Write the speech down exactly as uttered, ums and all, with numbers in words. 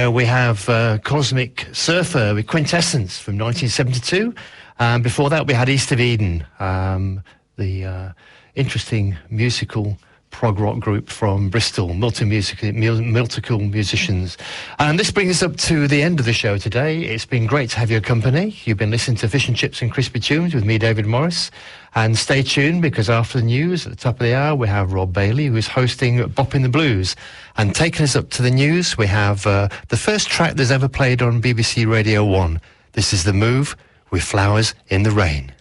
where we have uh, Cosmic Surfer with Quintessence from nineteen seventy-two. Um, before that, we had East of Eden, um, the uh, interesting musical prog rock group from Bristol, multi-musical, multiple musicians. And this brings us up to the end of the show today. It's been great to have your company. You've been listening to Fish and Chips and Crispy Tunes with me, David Morris. And stay tuned, because after the news, at the top of the hour, we have Rob Bailey, who's hosting Bop in the Blues. And taking us up to the news, we have uh, the first track that's ever played on B B C Radio one. This is The Move with Flowers in the Rain.